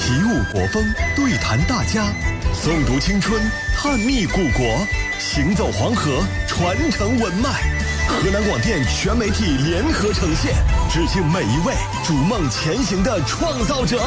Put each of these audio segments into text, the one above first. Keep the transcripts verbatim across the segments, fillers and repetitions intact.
习武国风，对谈大家，诵读青春，探秘古国，行走黄河，传承文脉。河南广电全媒体联合呈现，致敬每一位逐梦前行的创造者。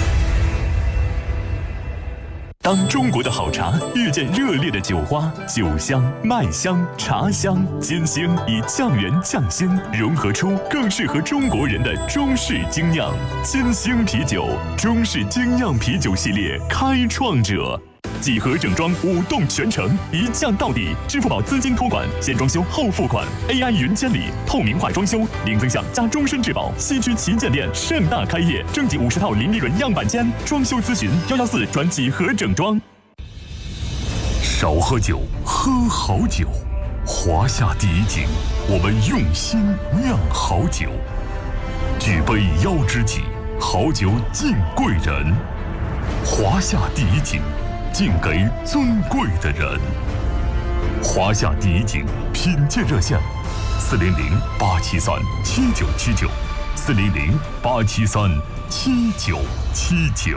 当中国的好茶遇见热烈的酒花，酒香、麦香、茶香，金星以匠人匠心，融合出更适合中国人的中式精酿。金星啤酒，中式精酿啤酒系列开创者。几何整装，五栋全程，一降到底。支付宝资金托管，先装修后付款 ，A I 云监理，透明化装修，零增项加终身质保。西区旗舰店盛大开业，正经五十套零利润样板间，装修咨询幺幺四转几何整装。少喝酒，喝好酒。华夏第一井，我们用心酿好酒。举杯邀知己，好酒敬贵人。华夏第一井。敬给尊贵的人。华夏第一井品鉴热线：四零零八七三七九七九，四零零八七三七九七九。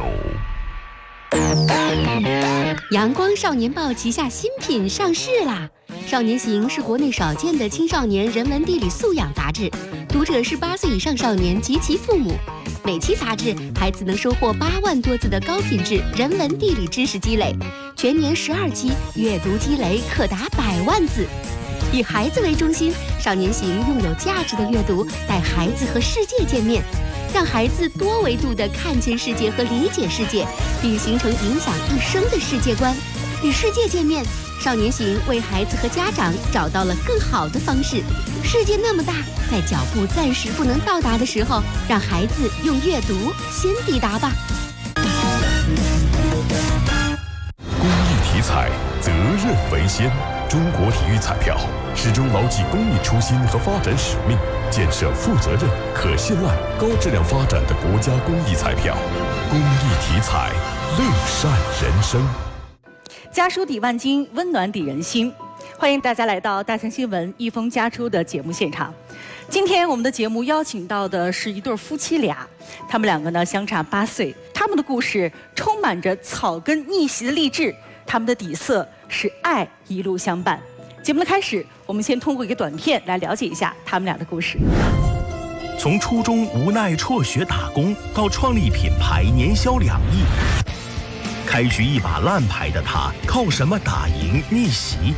阳光少年报旗下新品上市啦！少年行是国内少见的青少年人文地理素养杂志，读者是八岁以上少年及其父母。每期杂志，孩子能收获八万多字的高品质人文地理知识积累，全年十二期，阅读积累可达百万字。以孩子为中心，少年行用有价值的阅读带孩子和世界见面，让孩子多维度地看见世界和理解世界，并形成影响一生的世界观。与世界见面，少年行为孩子和家长找到了更好的方式。世界那么大，在脚步暂时不能到达的时候，让孩子用阅读先抵达吧。 公益体彩，责任为先。中国体育彩票始终牢记公益初心和发展使命，建设负责任、可信赖、高质量发展的国家公益彩票。公益体彩，乐善人生。 家书抵万金，温暖抵人心。欢迎大家来到大象新闻一封家书的节目现场。今天我们的节目邀请到的是一对夫妻俩，他们两个呢相差八岁，他们的故事充满着草根逆袭的励志，他们的底色是爱一路相伴。节目的开始，我们先通过一个短片来了解一下他们俩的故事。 从初中无奈辍学打工，到创立品牌年销两亿。开局一把烂牌的他，靠什么打赢逆袭？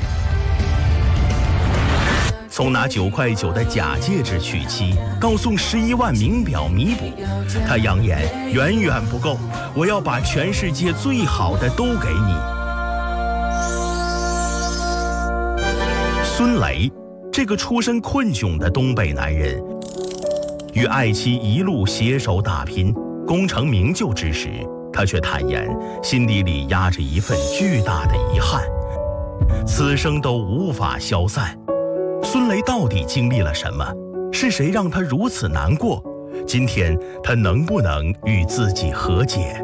从拿九块九的假戒指娶妻，到送十一万名表弥补，他扬言远远不够，我要把全世界最好的都给你。孙雷，这个出身困窘的东北男人，与爱妻一路携手打拼，功成名就之时，他却坦言心底里压着一份巨大的遗憾，此生都无法消散。孙雷到底经历了什么？是谁让他如此难过？今天他能不能与自己和解？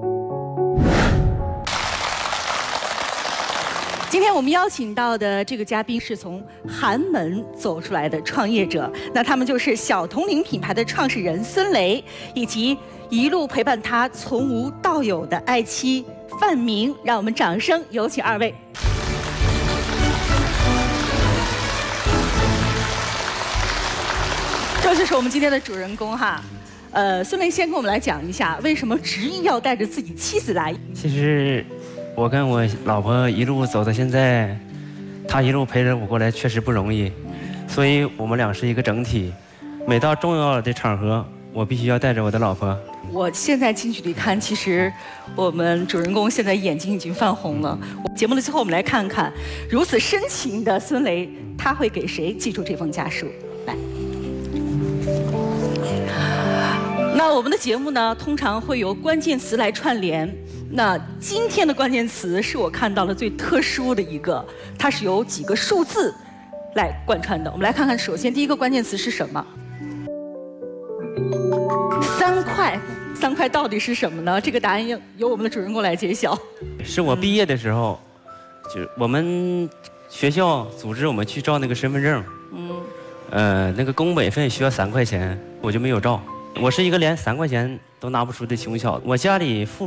今天我们邀请到的这个嘉宾是从寒门走出来的创业者，那他们就是小铜铃品牌的创始人孙雷，以及一路陪伴他从无到有的爱妻范明。让我们掌声有请二位。这就是我们今天的主人公哈。呃，孙雷先跟我们来讲一下，为什么执意要带着自己妻子来？ 其实我跟我老婆一路走到现在，她一路陪着我过来，确实不容易，所以我们俩是一个整体。每到重要的场合，我必须要带着我的老婆。 我现在近距离看，其实我们主人公现在眼睛已经泛红了。节目的最后，我们来看看如此深情的孙雷，他会给谁寄出这封家书？来。那我们的节目呢，通常会由关键词来串联。那今天的关键词是我看到了最特殊的一个，它是由几个数字来贯穿的。我们来看看，首先第一个关键词是什么？三块，三块到底是什么呢？这个答案由我们的主人公来揭晓。 是我毕业的时候，就我们学校组织我们去照那个身份证，嗯，呃，那个工本费需要三块钱，我就没有照。我是一个连三块钱都拿不出的穷小子，我家里父